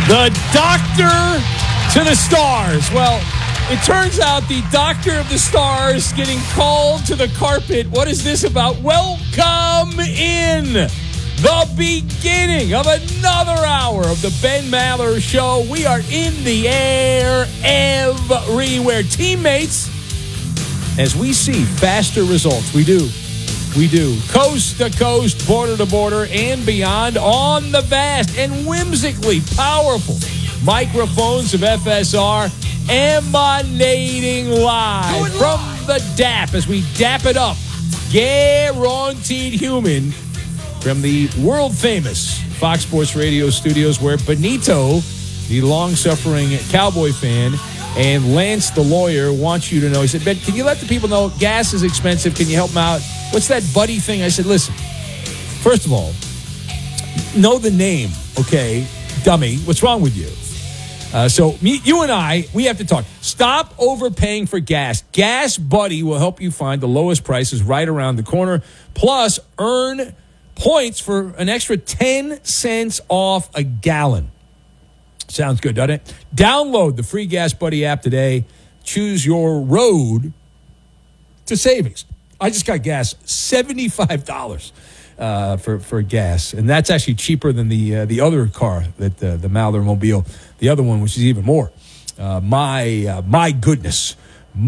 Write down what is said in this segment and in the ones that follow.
The doctor to the stars. Well, it turns out the doctor of the stars getting called to the carpet. What is this about? Welcome in the beginning of another hour of the Ben Maller Show. We are in the air everywhere. Teammates, as we see faster results, we do. Coast to coast, border to border, and beyond on the vast and whimsically powerful microphones of FSR, emanating live from the DAP as we dap it up. Guaranteed human from the world-famous Fox Sports Radio studios, where Benito, the long-suffering Cowboy fan, and Lance, the lawyer, wants you to know. He said, Ben, can you let the people know gas is expensive? Can you help them out? What's that buddy thing? I said, listen, first of all, know the name, okay, dummy. What's wrong with you? So you and I, we have to talk. Stop overpaying for gas. Gas Buddy will help you find the lowest prices right around the corner. Plus, earn points for an extra 10 cents off a gallon. Sounds good, doesn't it? Download the free Gas Buddy app today. Choose your road to savings. I just got gas, $75 for gas, and that's actually cheaper than the other car, that the Maller Mobile, the other one, which is even more. My goodness.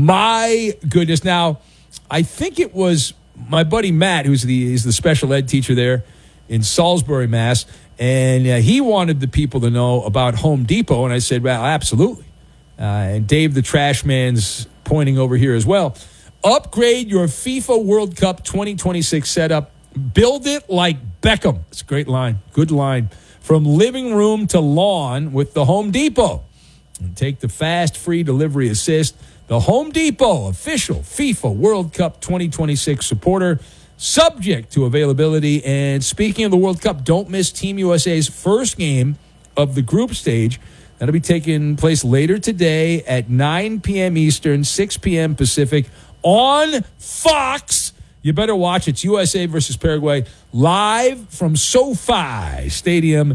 Now, I think it was my buddy Matt, who's the special ed teacher there in Salisbury, Mass. And he wanted the people to know about Home Depot. And I said, well, absolutely. And Dave the Trash Man's pointing over here as well. Upgrade your FIFA World Cup 2026 setup. Build it like Beckham. It's a great line. Good line. From living room to lawn with the Home Depot. And take the fast, free delivery assist. The Home Depot, official FIFA World Cup 2026 supporter. Subject to availability. And speaking of the World Cup, don't miss Team USA's first game of the group stage. That'll be taking place later today at 9 p.m. Eastern, 6 p.m. Pacific on Fox. You better watch. It's USA versus Paraguay live from SoFi Stadium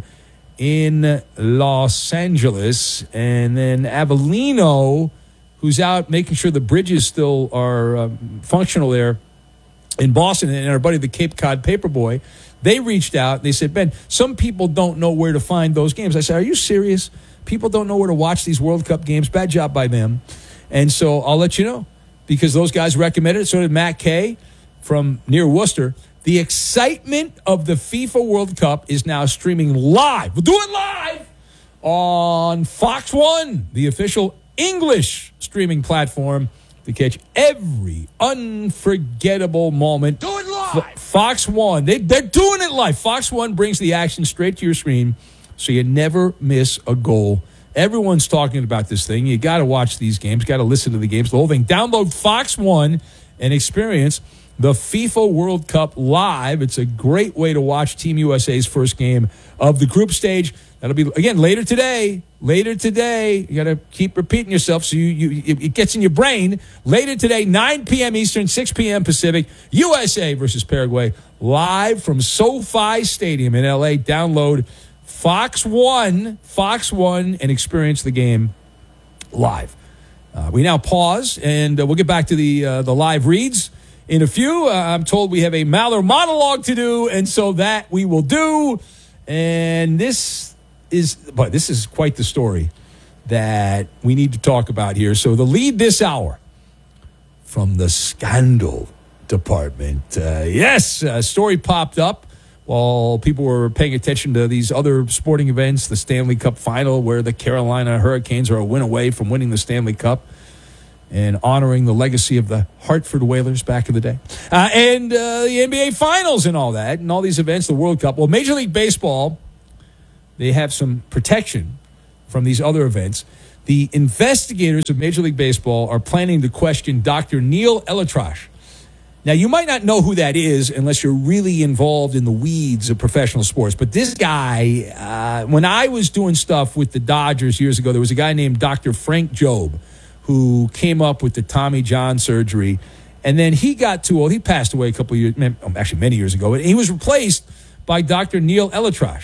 in Los Angeles. And then Avellino, who's out making sure the bridges still are functional there in Boston, and our buddy, the Cape Cod Paperboy, they reached out and they said, Ben, some people don't know where to find those games. I said, are you serious? People don't know where to watch these World Cup games. Bad job by them. And so I'll let you know, because those guys recommended it. So did Matt Kay from near Worcester. The excitement of the FIFA World Cup is now streaming live. We'll do it live on Fox One, the official English streaming platform, to catch every unforgettable moment. Do it live. Fox One, they're doing it live. Fox One brings the action straight to your screen, so you never miss a goal. Everyone's talking about this thing. You got to watch these games, got to listen to the games, the whole thing. Download Fox One and experience the FIFA World Cup live. It's a great way to watch Team USA's first game of the group stage. That'll be, again, later today. You got to keep repeating yourself so it gets in your brain. Later today, 9 p.m. Eastern, 6 p.m. Pacific, USA versus Paraguay, live from SoFi Stadium in L.A. Download Fox One, and experience the game live. We now pause, and we'll get back to the live reads in a few. I'm told we have a Maller monologue to do, and so that we will do. And this is quite the story that we need to talk about here. So the lead this hour from the scandal department. A story popped up while people were paying attention to these other sporting events, the Stanley Cup final, where the Carolina Hurricanes are a win away from winning the Stanley Cup and honoring the legacy of the Hartford Whalers back in the day. And the NBA Finals and all that, and all these events, the World Cup. Well, Major League Baseball, they have some protection from these other events. The investigators of Major League Baseball are planning to question Dr. Neil ElAttrache. Now, you might not know who that is unless you're really involved in the weeds of professional sports. But this guy, when I was doing stuff with the Dodgers years ago, there was a guy named Dr. Frank Jobe who came up with the Tommy John surgery. And then he got too old. He passed away a couple of years, actually many years ago. And he was replaced by Dr. Neil ElAttrache.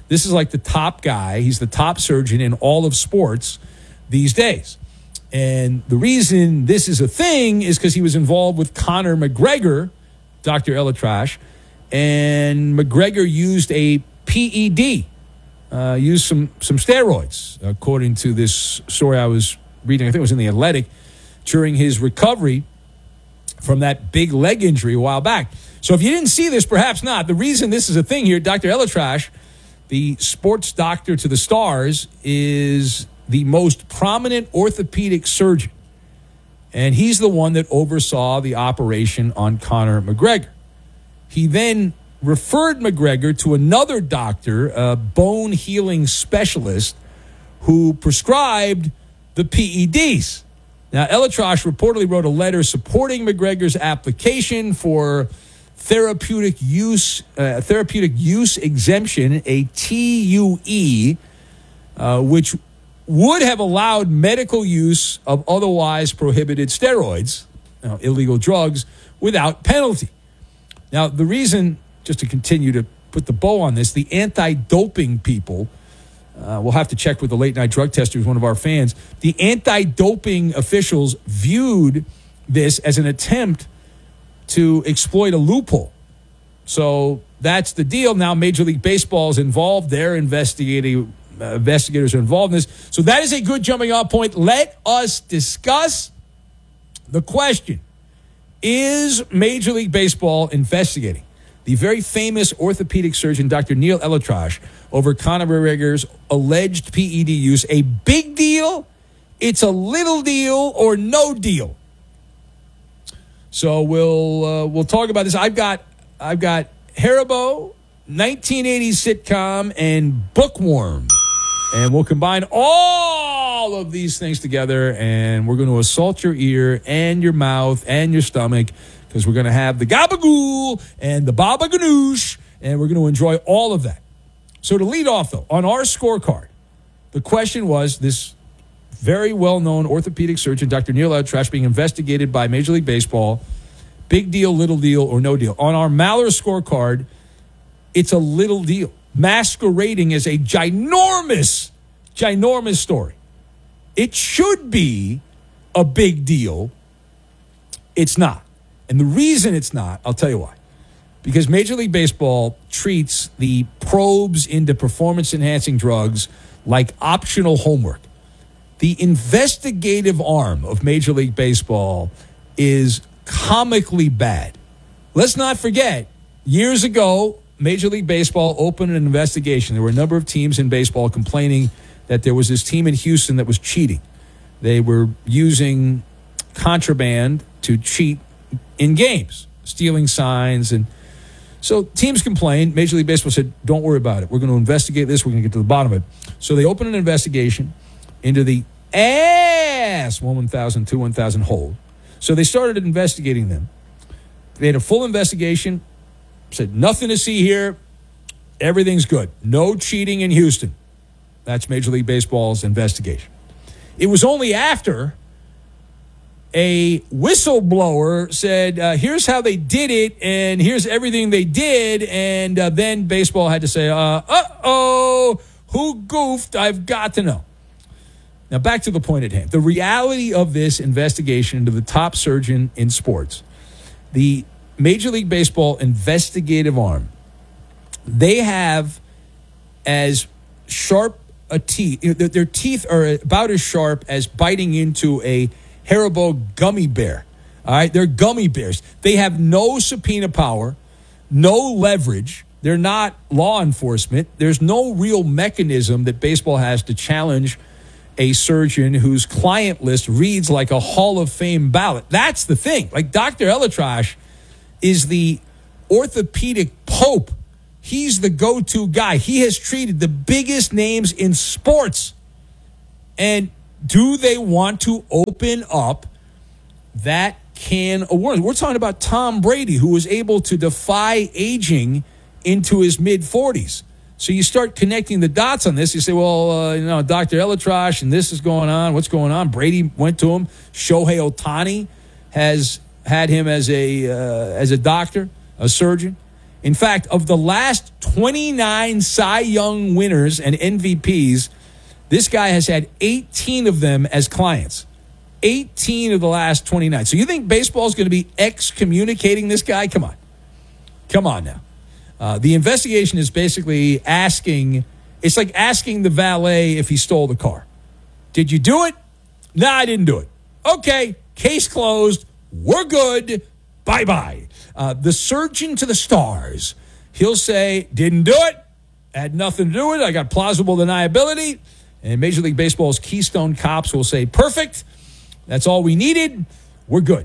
This is like the top guy. He's the top surgeon in all of sports these days. And the reason this is a thing is because he was involved with Conor McGregor, Dr. ElAttrache, and McGregor used a PED, used some steroids, according to this story I was reading. I think it was in The Athletic, during his recovery from that big leg injury a while back. So if you didn't see this, perhaps not. The reason this is a thing here, Dr. ElAttrache, the sports doctor to the stars, is the most prominent orthopedic surgeon. And he's the one that oversaw the operation on Conor McGregor. He then referred McGregor to another doctor, a bone healing specialist, who prescribed the PEDs. Now, ElAttrache reportedly wrote a letter supporting McGregor's application for therapeutic use exemption, a TUE, which would have allowed medical use of otherwise prohibited steroids, illegal drugs, without penalty. Now, the reason, just to continue to put the bow on this, the anti-doping people, we'll have to check with the late night drug tester, who's one of our fans. The anti-doping officials viewed this as an attempt to exploit a loophole. So that's the deal. Now Major League Baseball is involved. Their investigators are involved in this. So that is a good jumping off point. Let us discuss the question. Is Major League Baseball investigating the very famous orthopedic surgeon, Dr. Neil ElAttrache, over Conor McGregor's alleged PED use a big deal, it's a little deal, or no deal? So we'll talk about this. I've got Haribo, 1980s sitcom, and Bookworm. And we'll combine all of these things together, and we're going to assault your ear and your mouth and your stomach, because we're going to have the gabagool and the baba ganoush, and we're going to enjoy all of that. So to lead off, though, on our scorecard, the question was this very well-known orthopedic surgeon, Dr. Neil ElAttrache, being investigated by Major League Baseball. Big deal, little deal, or no deal. On our Maller scorecard, it's a little deal, masquerading as a ginormous story. It should be a big deal. It's not. And the reason it's not, I'll tell you why. Because Major League Baseball treats the probes into performance-enhancing drugs like optional homework. The investigative arm of Major League Baseball is comically bad. Let's not forget, years ago, Major League Baseball opened an investigation. There were a number of teams in baseball complaining that there was this team in Houston that was cheating. They were using contraband to cheat in games, stealing signs. And so teams complained. Major League Baseball said, don't worry about it. We're going to investigate this. We're going to get to the bottom of it. So they opened an investigation into the ass 1,000, 2,000 hold. So they started investigating them. They had a full investigation, said nothing to see here. Everything's good. No cheating in Houston. That's Major League Baseball's investigation. It was only after a whistleblower said, here's how they did it, and here's everything they did, and then baseball had to say, who goofed? I've got to know. Now, back to the point at hand. The reality of this investigation into the top surgeon in sports, the Major League Baseball investigative arm, they have as sharp a teeth. Their teeth are about as sharp as biting into a Haribo gummy bear. All right? They're gummy bears. They have no subpoena power, no leverage. They're not law enforcement. There's no real mechanism that baseball has to challenge a surgeon whose client list reads like a Hall of Fame ballot. That's the thing. Like, Dr. ElAttrache is the orthopedic pope. He's the go-to guy. He has treated the biggest names in sports. And do they want to open up that can of worms? We're talking about Tom Brady, who was able to defy aging into his mid-40s. So you start connecting the dots on this. You say, well, Dr. ElAttrache, and this is going on. What's going on? Brady went to him. Shohei Ohtani has had him as a doctor, a surgeon. In fact, of the last 29 Cy Young winners and MVPs, this guy has had 18 of them as clients. 18 of the last 29. So you think baseball's going to be excommunicating this guy? Come on. Come on now. The investigation is basically asking, it's like asking the valet if he stole the car. Did you do it? No, I didn't do it. Okay, case closed. We're good. Bye-bye. The surgeon to the stars. He'll say, didn't do it. Had nothing to do with it. I got plausible deniability. And Major League Baseball's Keystone Cops will say, perfect. That's all we needed. We're good.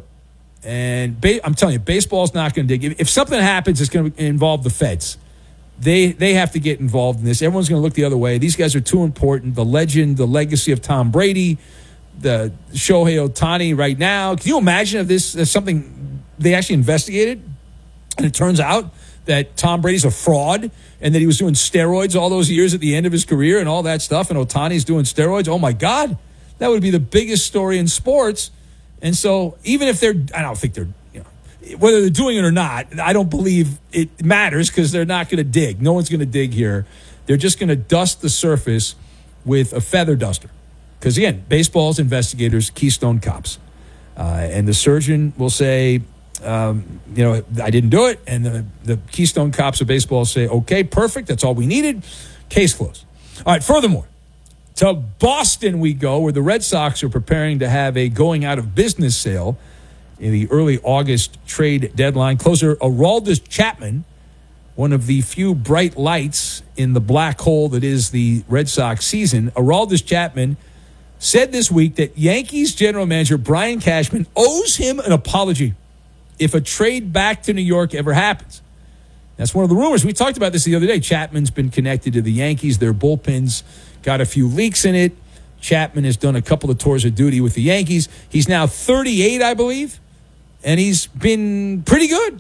And I'm telling you, baseball's not going to dig. If something happens, it's going to involve the feds. They have to get involved in this. Everyone's going to look the other way. These guys are too important. The legend, the legacy of Tom Brady, the Shohei Ohtani right now. Can you imagine if this is something they actually investigated and it turns out that Tom Brady's a fraud and that he was doing steroids all those years at the end of his career and all that stuff, and Ohtani's doing steroids? Oh, my God. That would be the biggest story in sports. And so even if I don't think they're, whether they're doing it or not, I don't believe it matters because they're not going to dig. No one's going to dig here. They're just going to dust the surface with a feather duster. Because, again, baseball's investigators, Keystone Cops. And the surgeon will say, I didn't do it. And the Keystone Cops of baseball say, okay, perfect. That's all we needed. Case closed. All right, furthermore, to Boston we go, where the Red Sox are preparing to have a going-out-of-business sale in the early August trade deadline. Closer Aroldis Chapman, one of the few bright lights in the black hole that is the Red Sox season. Aroldis Chapman said this week that Yankees general manager Brian Cashman owes him an apology if a trade back to New York ever happens. That's one of the rumors. We talked about this the other day. Chapman's been connected to the Yankees. Their bullpen's got a few leaks in it. Chapman has done a couple of tours of duty with the Yankees. He's now 38, I believe, and he's been pretty good.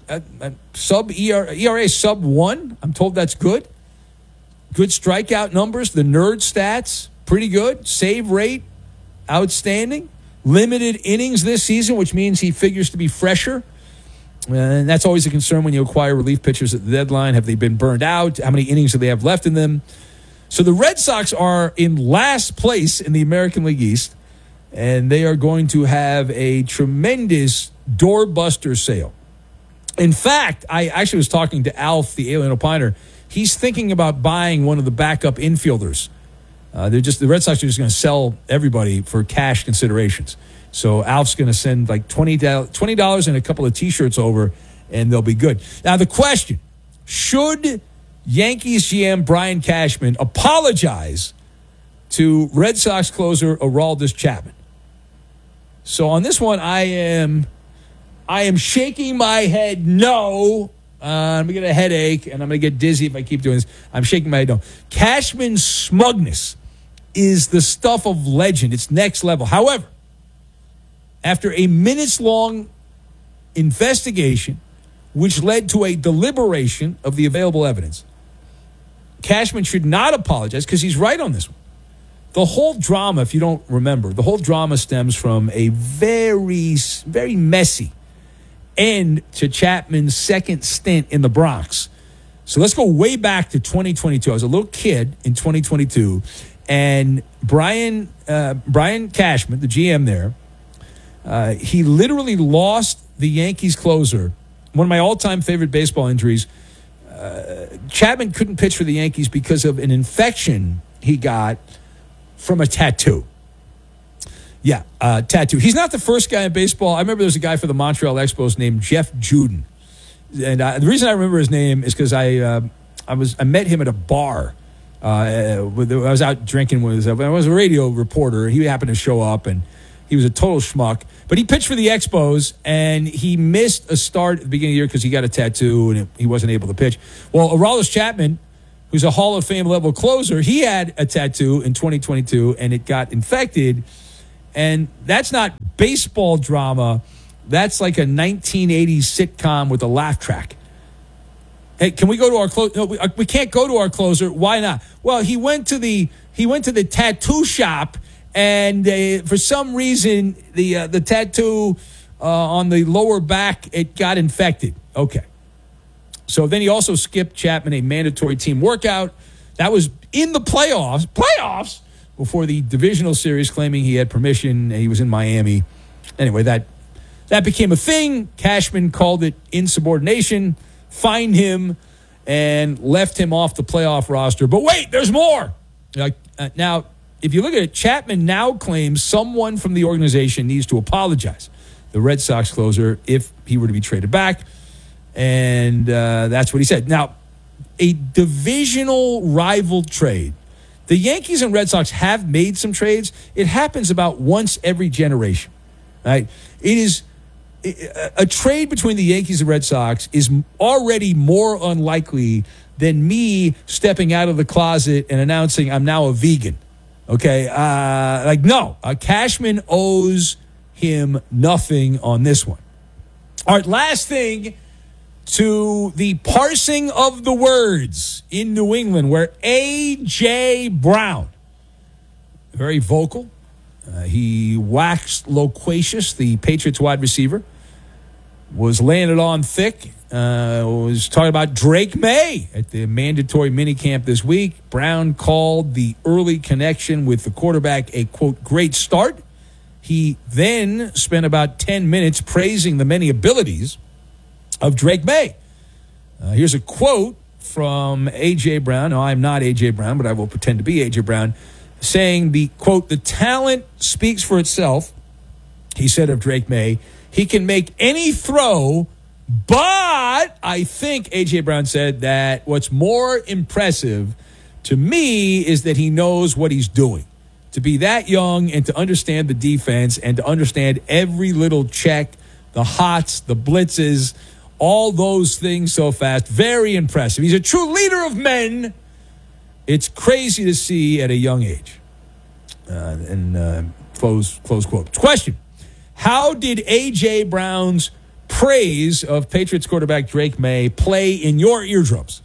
ERA sub 1. I'm told that's good. Good strikeout numbers. The nerd stats, pretty good. Save rate, outstanding. Limited innings this season, which means he figures to be fresher. And that's always a concern when you acquire relief pitchers at the deadline. Have they been burned out? How many innings do they have left in them? So the Red Sox are in last place in the American League East, and they are going to have a tremendous doorbuster sale. In fact, I actually was talking to Alf, the Alien Opiner. He's thinking about buying one of the backup infielders. The Red Sox are just going to sell everybody for cash considerations. So Alf's going to send like $20 and a couple of T-shirts over, and they'll be good. Now the question, should Yankees GM Brian Cashman apologize to Red Sox closer Aroldis Chapman? So on this one, I am shaking my head no. I'm going to get a headache, and I'm going to get dizzy if I keep doing this. I'm shaking my head no. Cashman's smugness is the stuff of legend. It's next level. However, after a minutes-long investigation, which led to a deliberation of the available evidence, Cashman should not apologize because he's right on this one. The whole drama, if you don't remember, the whole drama stems from a very, very messy end to Chapman's second stint in the Bronx. So let's go way back to 2022. I was a little kid in 2022, and Brian Cashman, the GM there, he literally lost the Yankees closer, one of my all-time favorite baseball injuries. Chapman couldn't pitch for the Yankees because of an infection he got from a tattoo. Yeah, tattoo. He's not the first guy in baseball. I remember there was a guy for the Montreal Expos named Jeff Juden. And the reason I remember his name is because I met him at a bar. I was out drinking I was a radio reporter. He happened to show up, and he was a total schmuck. But he pitched for the Expos, and he missed a start at the beginning of the year because he got a tattoo, and he wasn't able to pitch. Well, Aroldis Chapman, who's a Hall of Fame level closer, he had a tattoo in 2022, and it got infected. And that's not baseball drama. That's like a 1980s sitcom with a laugh track. Hey, can we go to our closer? No, we can't go to our closer. Why not? Well, he went to the tattoo shop, and for some reason the tattoo on the lower back, it got infected. Okay. So then he also skipped Chapman a mandatory team workout. That was in the playoffs before the divisional series, claiming he had permission. He was in Miami. Anyway, that became a thing. Cashman called it insubordination, fined him, and left him off the playoff roster. But wait, there's more. Now, if you look at it, Chapman now claims someone from the organization needs to apologize, the Red Sox closer, if he were to be traded back. And that's what he said. Now, a divisional rival trade. The Yankees and Red Sox have made some trades. It happens about once every generation. Right? It is a trade between the Yankees and Red Sox is already more unlikely than me stepping out of the closet and announcing I'm now a vegan. Okay? No. Cashman owes him nothing on this one. All right, last thing, to the parsing of the words in New England, where A.J. Brown, very vocal, he waxed loquacious, the Patriots wide receiver, was laying it on thick, was talking about Drake May at the mandatory minicamp this week. Brown called the early connection with the quarterback a, quote, great start. He then spent about 10 minutes praising the many abilities of Drake May. Here's a quote from A.J. Brown. No, I'm not A.J. Brown, but I will pretend to be A.J. Brown, saying the, quote, the talent speaks for itself, he said of Drake May. He can make any throw, but I think A.J. Brown said that what's more impressive to me is that he knows what he's doing. To be that young and to understand the defense and to understand every little check, the hots, the blitzes, all those things so fast. Very impressive. He's a true leader of men. It's crazy to see at a young age. Close quote. Question. How did A.J. Brown's praise of Patriots quarterback Drake May play in your eardrums?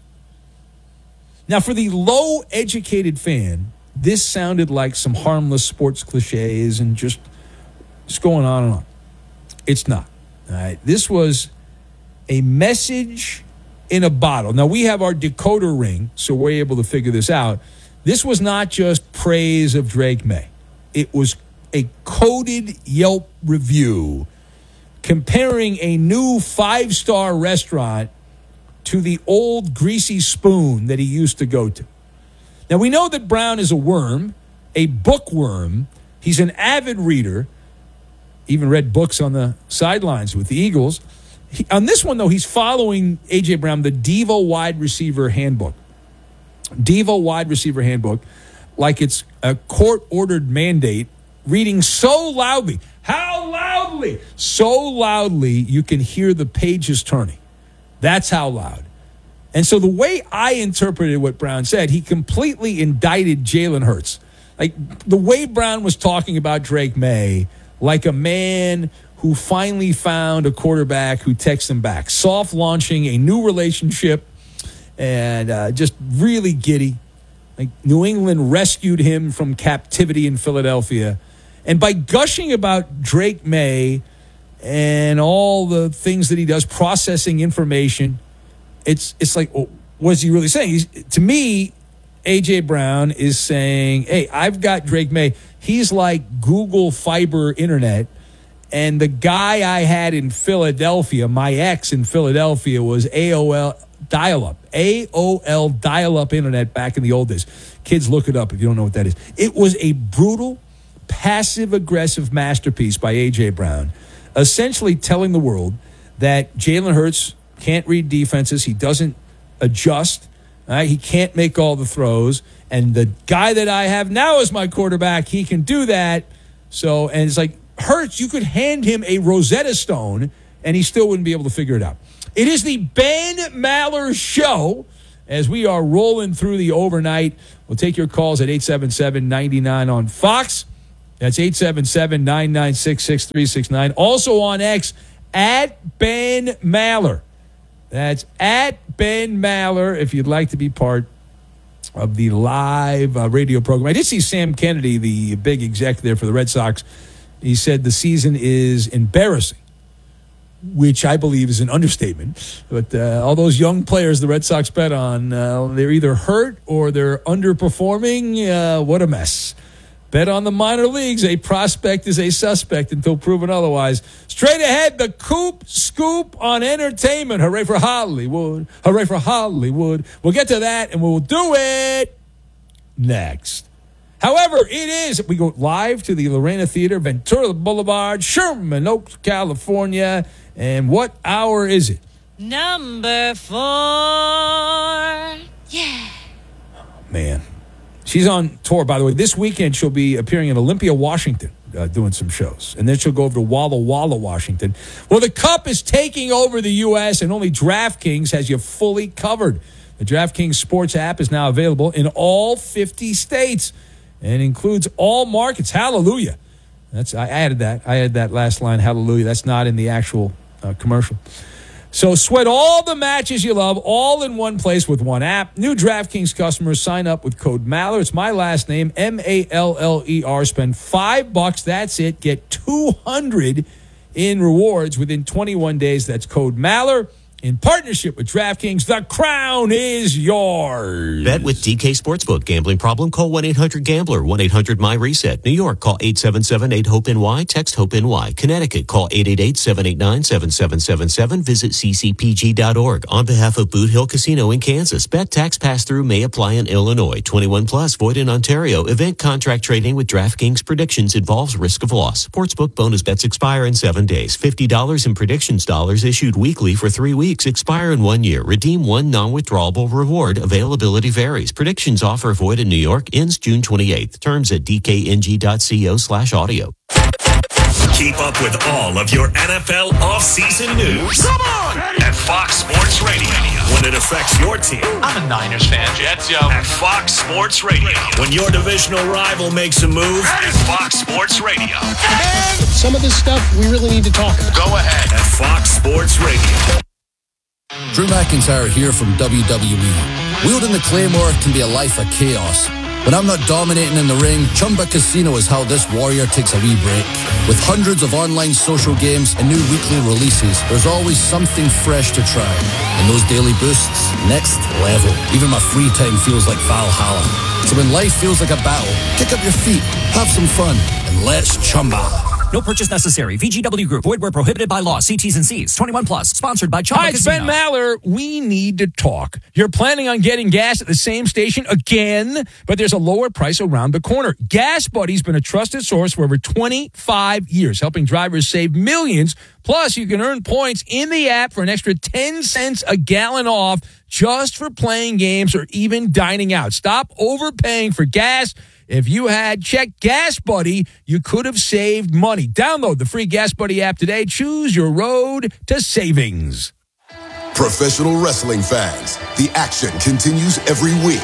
Now, for the low-educated fan, this sounded like some harmless sports cliches and just going on and on. It's not. All right. This was a message in a bottle. Now, we have our decoder ring, so we're able to figure this out. This was not just praise of Drake May. It was a coded Yelp review comparing a new 5-star restaurant to the old greasy spoon that he used to go to. Now, we know that Brown is a worm, a bookworm. He's an avid reader, even read books on the sidelines with the Eagles. On this one, though, he's following A.J. Brown, the Devo Wide Receiver Handbook. Devo Wide Receiver Handbook, like it's a court-ordered mandate, reading so loudly. How loudly? So loudly you can hear the pages turning. That's how loud. And so the way I interpreted what Brown said, he completely indicted Jalen Hurts. Like the way Brown was talking about Drake May, like a man who finally found a quarterback who texts him back, soft launching a new relationship and just really giddy. Like New England rescued him from captivity in Philadelphia. And by gushing about Drake May and all the things that he does, processing information, it's like, well, what is he really saying? To me, A.J. Brown is saying, hey, I've got Drake May. He's like Google Fiber Internet. And the guy I had in Philadelphia, my ex in Philadelphia, was AOL dial-up. AOL dial-up internet back in the old days. Kids, look it up if you don't know what that is. It was a brutal, passive-aggressive masterpiece by A.J. Brown, essentially telling the world that Jalen Hurts can't read defenses. He doesn't adjust. Right? He can't make all the throws. And the guy that I have now as my quarterback, he can do that. So, and it's like, Hurts, you could hand him a Rosetta Stone, and he still wouldn't be able to figure it out. It is the Ben Maller Show as we are rolling through the overnight. We'll take your calls at 877-99 on Fox. That's 877-996-6369. Also on X, at Ben Maller. That's at Ben Maller if you'd like to be part of the live radio program. I did see Sam Kennedy, the big exec there for the Red Sox. He said the season is embarrassing. which I believe is an understatement. But all those young players the Red Sox bet on, they're either hurt or they're underperforming. What a mess. Bet on the minor leagues. A prospect is a suspect until proven otherwise. Straight ahead, the Coop Scoop on entertainment. Hooray for Hollywood. Hooray for Hollywood. We'll get to that, and we'll do it next. However, we go live to the Lorena Theater, Ventura Boulevard, Sherman Oaks, California. And what hour is it? Number 4. Yeah. Oh, man. She's on tour, by the way. This weekend, she'll be appearing in Olympia, Washington, doing some shows. And then she'll go over to Walla Walla, Washington. Well, the Cup is taking over the U.S., and only DraftKings has you fully covered. The DraftKings Sports app is now available in all 50 states and includes all markets. Hallelujah. I added that. I added that last line, hallelujah. That's not in the actual commercial. So sweat all the matches you love all in one place with one app. New DraftKings customers sign up with code Maller. It's my last name, Maller. Spend $5. That's it. Get $200 in rewards within 21 days. That's code Maller. In partnership with DraftKings, the crown is yours. Bet with DK Sportsbook. Gambling problem? Call 1-800-GAMBLER. 1-800-MY-RESET. New York, call 877-8-HOPE-NY. Text HOPE-NY. Connecticut, call 888-789-7777. Visit ccpg.org. On behalf of Boot Hill Casino in Kansas, bet tax pass-through may apply in Illinois. 21 plus, void in Ontario. Event contract trading with DraftKings predictions involves risk of loss. Sportsbook bonus bets expire in 7 days. $50 in predictions dollars issued weekly for 3 weeks. Expire in 1 year. Redeem one non-withdrawable reward. Availability varies. Predictions offer void in New York. Ends June 28th. Terms at dkng.co/audio. Keep up with all of your NFL offseason news. Come on! At Fox Sports Radio. When it affects your team. I'm a Niners fan, Jets, yo. At Fox Sports Radio. When your divisional rival makes a move. At Fox Sports Radio. And some of this stuff we really need to talk about. Go ahead. At Fox Sports Radio. Drew McIntyre here from WWE. Wielding the Claymore can be a life of chaos. When I'm not dominating in the ring, Chumba Casino is how this warrior takes a wee break. With hundreds of online social games and new weekly releases, there's always something fresh to try. And those daily boosts, next level. Even my free time feels like Valhalla. So when life feels like a battle, kick up your feet, have some fun, and let's Chumba. No purchase necessary. VGW Group. Void where prohibited by law. See T's and C's. 21 plus. Sponsored by Chumba Hi, it's Casino. Ben Maller. We need to talk. You're planning on getting gas at the same station again, but there's a lower price around the corner. Gas Buddy's been a trusted source for over 25 years, helping drivers save millions. Plus, you can earn points in the app for an extra 10 cents a gallon off just for playing games or even dining out. Stop overpaying for gas. If you had checked Gas Buddy, you could have saved money. Download the free Gas Buddy app today. Choose your road to savings. Professional wrestling fans, the action continues every week.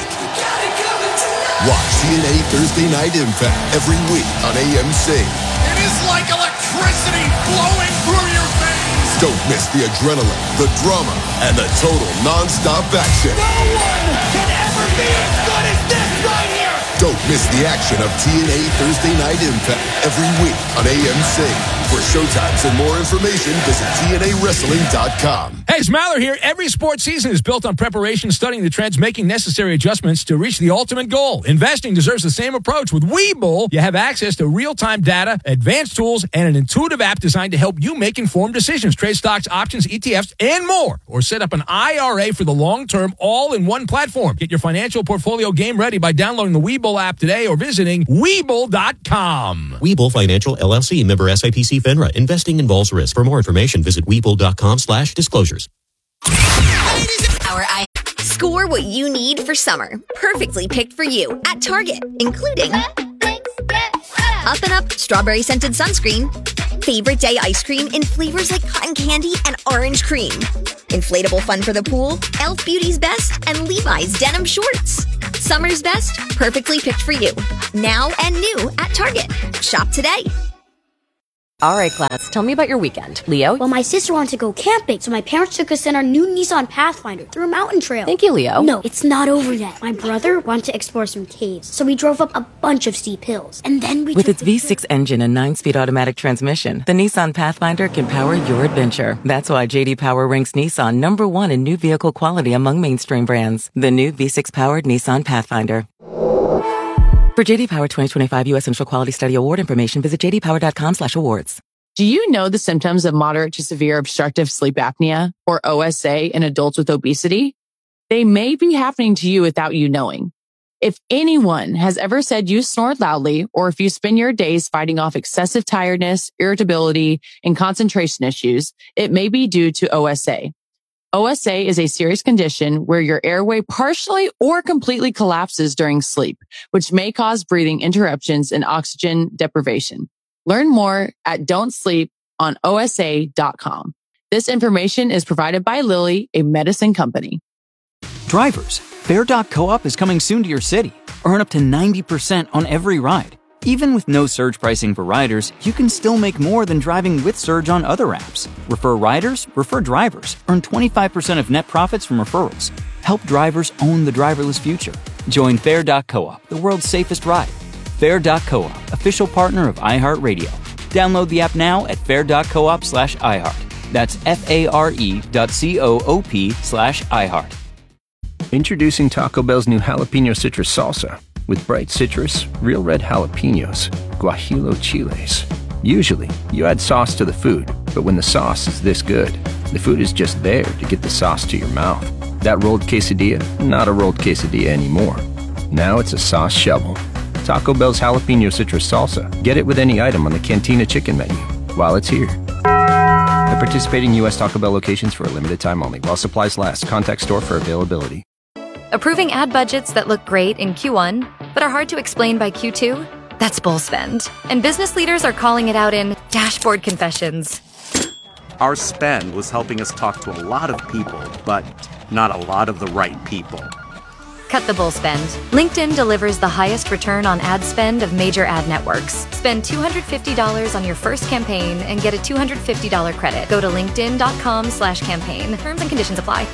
Watch TNA Thursday Night Impact every week on AMC. It is like electricity flowing through your veins. Don't miss the adrenaline, the drama, and the total non-stop action. No one can ever be as good as this right here. Don't miss the action of TNA Thursday Night Impact every week on AMC. For showtimes and more information, visit TNAWrestling.com. Hey, it's Maller here. Every sports season is built on preparation, studying the trends, making necessary adjustments to reach the ultimate goal. Investing deserves the same approach. With Webull, you have access to real-time data, advanced tools, and an intuitive app designed to help you make informed decisions. Trade stocks, options, ETFs, and more. Or set up an IRA for the long-term, all-in-one platform. Get your financial portfolio game ready by downloading the Webull app today or visiting Webull.com. Webull Financial, LLC, member SIPC FINRA. Investing involves risk. For more information, visit Webull.com/disclosures. Score what you need for summer. Perfectly picked for you at Target, including Up and Up strawberry scented sunscreen, favorite day ice cream in flavors like cotton candy and orange cream, inflatable fun for the pool, Elf Beauty's Best, and Levi's denim shorts. Summer's best, perfectly picked for you. Now and new at Target. Shop today. All right, class, tell me about your weekend. Leo? Well, my sister wanted to go camping, so my parents took us in our new Nissan Pathfinder through a mountain trail. Thank you, Leo. No, it's not over yet. My brother wanted to explore some caves, so we drove up a bunch of steep hills. And then we With its V6 engine and 9-speed automatic transmission, the Nissan Pathfinder can power your adventure. That's why J.D. Power ranks Nissan #1 in new vehicle quality among mainstream brands. The new V6-powered Nissan Pathfinder. For J.D. Power 2025 U.S. Central Quality Study Award information, visit jdpower.com/awards. Do you know the symptoms of moderate to severe obstructive sleep apnea, or OSA, in adults with obesity? They may be happening to you without you knowing. If anyone has ever said you snore loudly, or if you spend your days fighting off excessive tiredness, irritability, and concentration issues, it may be due to OSA. OSA is a serious condition where your airway partially or completely collapses during sleep, which may cause breathing interruptions and oxygen deprivation. Learn more at don'tsleeponosa.com. This information is provided by Lilly, a medicine company. Drivers, Fair.coop is coming soon to your city. Earn up to 90% on every ride. Even with no surge pricing for riders, you can still make more than driving with Surge on other apps. Refer riders, refer drivers. Earn 25% of net profits from referrals. Help drivers own the driverless future. Join Fair.coop, the world's safest ride. Fair.coop, official partner of iHeartRadio. Download the app now at fair.coop/iHeart. That's FARE.coop/iHeart. Introducing Taco Bell's new jalapeno citrus salsa. With bright citrus, real red jalapenos, guajillo chiles. Usually, you add sauce to the food, but when the sauce is this good, the food is just there to get the sauce to your mouth. That rolled quesadilla, not a rolled quesadilla anymore. Now it's a sauce shovel. Taco Bell's jalapeno citrus salsa. Get it with any item on the Cantina chicken menu while it's here. At participating U.S. Taco Bell locations for a limited time only. While supplies last, contact store for availability. Approving ad budgets that look great in Q1, but are hard to explain by Q2? That's bull spend. And business leaders are calling it out in dashboard confessions. Our spend was helping us talk to a lot of people, but not a lot of the right people. Cut the bull spend. LinkedIn delivers the highest return on ad spend of major ad networks. Spend $250 on your first campaign and get a $250 credit. Go to linkedin.com/campaign. Terms and conditions apply.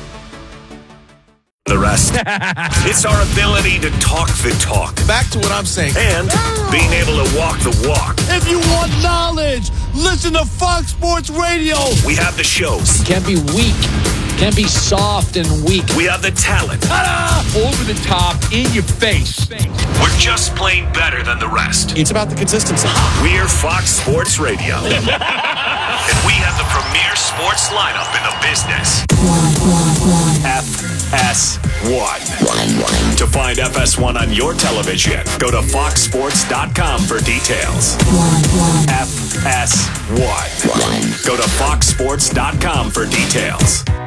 The rest. It's our ability to talk the talk. Back to what I'm saying. And being able to walk the walk. If you want knowledge, listen to Fox Sports Radio. We have the shows. You can't be weak. Can't be soft and weak. We have the talent. Ta-da! Over the top, in your face. We're just plain better than the rest. It's about the consistency. We're Fox Sports Radio. And we have the premier sports lineup in the business. FS1. To find FS1 on your television, go to foxsports.com for details. FS1. Go to foxsports.com for details.